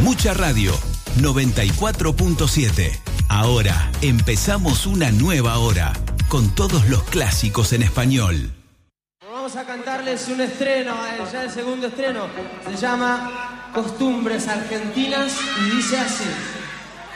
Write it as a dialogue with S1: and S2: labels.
S1: Mucha Radio 94.7. Ahora empezamos una nueva hora con todos los clásicos en español.
S2: Vamos a cantarles un estreno, ya el segundo estreno. Se llama Costumbres Argentinas y dice así.